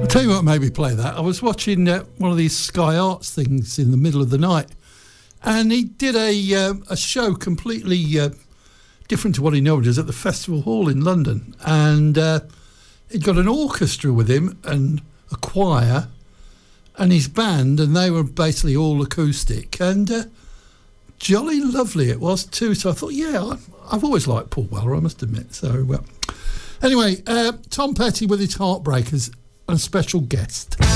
Tell you what made me play that. I was watching one of these Sky Arts things in the middle of the night, and he did a show completely different to what he normally does at the Festival Hall in London, and he'd got an orchestra with him and a choir and his band, and they were basically all acoustic, and jolly lovely it was too. So I thought, yeah, I've always liked Paul Weller, I must admit. So anyway, Tom Petty with his Heartbreakers and a special guest.